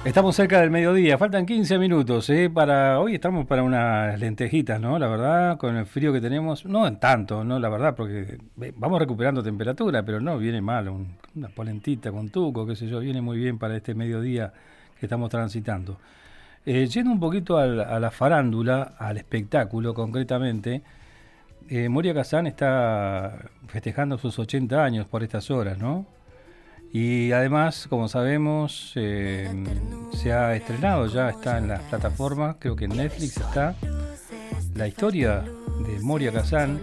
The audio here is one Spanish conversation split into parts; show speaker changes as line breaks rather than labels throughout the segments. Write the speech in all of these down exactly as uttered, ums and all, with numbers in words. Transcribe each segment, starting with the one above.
Estamos cerca del mediodía, faltan quince minutos, ¿eh? Para hoy estamos para unas lentejitas, ¿no? La verdad, con el frío que tenemos, no en tanto, ¿no? La verdad, porque vamos recuperando temperatura, pero no viene mal, un, una polentita con tuco, qué sé yo, viene muy bien para este mediodía que estamos transitando. Eh, yendo un poquito al, a la farándula, al espectáculo concretamente, eh, Moria Kazan está festejando sus ochenta años por estas horas, ¿no? Y además, como sabemos, eh, se ha estrenado, ya está en las plataformas, creo que en Netflix está, la historia de Moria Kazan,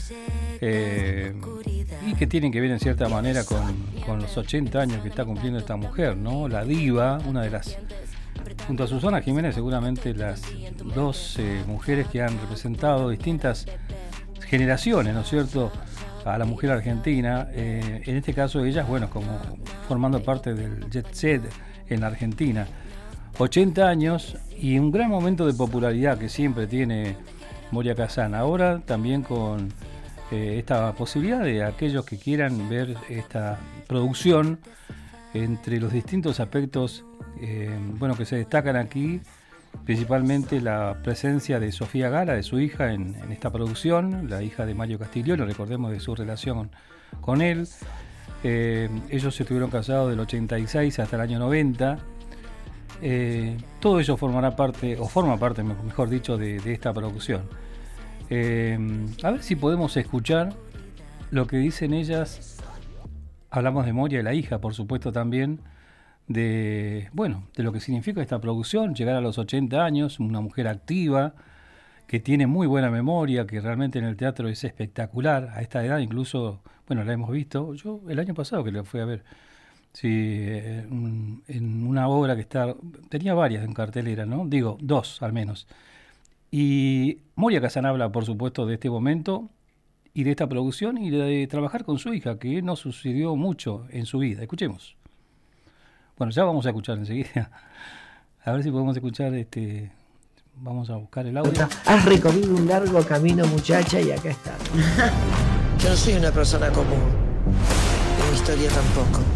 eh, y que tiene que ver en cierta manera con, con los ochenta años que está cumpliendo esta mujer, ¿no? La diva, una de las, junto a Susana Jiménez, seguramente las dos eh, mujeres que han representado distintas generaciones, ¿no es cierto?, a la mujer argentina, eh, en este caso ellas, bueno, como formando parte del jet set en la Argentina. ochenta años y un gran momento de popularidad que siempre tiene Moria Kazan. Ahora también con eh, esta posibilidad de aquellos que quieran ver esta producción, entre los distintos aspectos eh, bueno, que se destacan aquí, principalmente la presencia de Sofía Gala, de su hija, en, en esta producción, la hija de Mario Castiglione, recordemos de su relación con él. Eh, ellos estuvieron casados del ochenta y seis hasta el año noventa. Eh, todo ello formará parte, o forma parte, mejor dicho, de, de esta producción. Eh, a ver si podemos escuchar lo que dicen ellas. Hablamos de Moria y la hija, por supuesto, también, de bueno de lo que significa esta producción, llegar a los ochenta años, una mujer activa, que tiene muy buena memoria, que realmente en el teatro es espectacular, a esta edad incluso, bueno, la hemos visto, yo el año pasado que la fui a ver, sí, en, en una obra que está, tenía varias en cartelera, ¿no? Digo, dos al menos. Y Moria Kazan habla, por supuesto, de este momento y de esta producción y de trabajar con su hija, que no sucedió mucho en su vida. Escuchemos. Bueno, ya vamos a escuchar enseguida. A ver si podemos escuchar, este, vamos a buscar el audio.
Has recorrido un largo camino, muchacha, y acá está.
Yo no soy una persona común. En mi historia tampoco.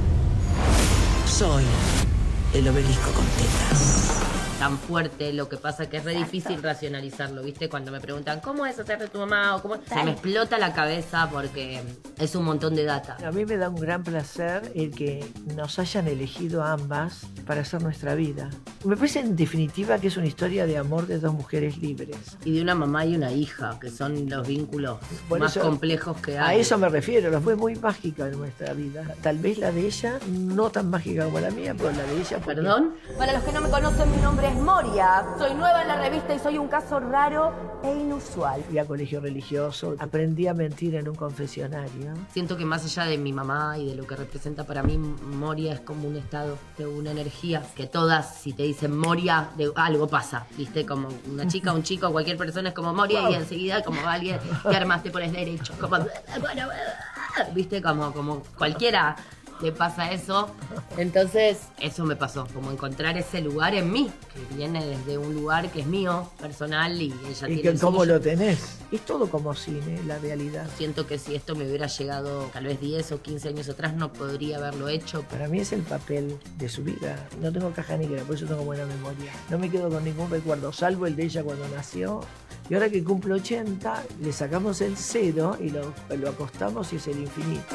Soy el obelisco con tetas.
Tan fuerte, lo que pasa que es re difícil racionalizarlo, ¿viste? Cuando me preguntan, ¿cómo es hacer de tu mamá? O cómo... Se me explota la cabeza porque es un montón de data.
A mí me da un gran placer el que nos hayan elegido a ambas para hacer nuestra vida. Me parece en definitiva que es una historia de amor de dos mujeres libres.
Y de una mamá y una hija, que son los vínculos
Por
más
eso,
complejos que hay.
A eso me refiero, no fue muy mágica en nuestra vida. Tal vez la de ella no tan mágica como la mía, pero la de ella... Porque...
¿Perdón?
Para los que no me conocen, mi nombre es Moria. Soy nueva en la revista y soy un caso raro e inusual.
Fui a colegio religioso, aprendí a mentir en un confesionario.
Siento que más allá de mi mamá y de lo que representa para mí, Moria es como un estado, de una energía, que todas, si te dicen Moria, de algo pasa, ¿viste? Como una chica, un chico, cualquier persona es como Moria, wow. Y enseguida como alguien te armas, te pones derecho, como, ¿viste? Como, como cualquiera le pasa eso. Entonces, eso me pasó, como encontrar ese lugar en mí, que viene desde un lugar que es mío, personal, y ella
y
tiene
que
el
cómo
suyo.
lo tenés. Es todo como cine, la realidad.
Siento que si esto me hubiera llegado tal vez diez o quince años atrás, no podría haberlo hecho.
Para mí es el papel de su vida. No tengo caja negra, por eso tengo buena memoria. No me quedo con ningún recuerdo, salvo el de ella cuando nació. Y ahora que cumple ochenta, le sacamos el cero y lo, lo acostamos y es el infinito.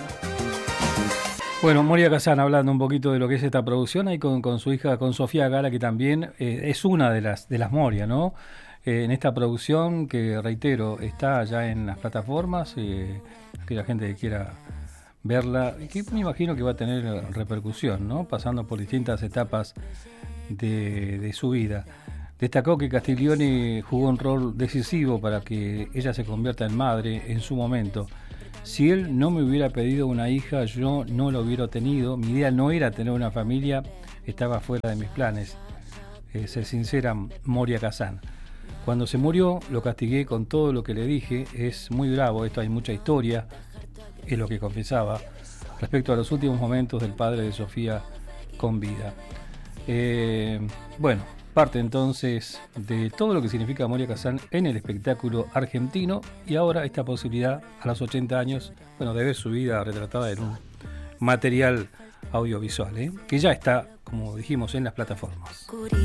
Bueno, Moria Kazan hablando un poquito de lo que es esta producción ahí con, con su hija, con Sofía Gala, que también eh, es una de las de las Moria, ¿no? Eh, en esta producción que, reitero, está ya en las plataformas, eh, aquella gente que quiera verla, que me imagino que va a tener repercusión, ¿no? Pasando por distintas etapas de, de su vida. Destacó que Castiglione jugó un rol decisivo para que ella se convierta en madre en su momento. Si él no me hubiera pedido una hija, yo no lo hubiera tenido. Mi idea no era tener una familia, estaba fuera de mis planes. Eh, ser sincera, Moria Kazan. Cuando se murió, lo castigué con todo lo que le dije. Es muy bravo, esto hay mucha historia, es lo que confesaba, respecto a los últimos momentos del padre de Sofía con vida. Eh, bueno, parte entonces de todo lo que significa Moria Kazan en el espectáculo argentino y ahora esta posibilidad a los ochenta años, bueno, de ver su vida retratada en un material audiovisual, ¿eh? Que ya está, como dijimos, en las plataformas.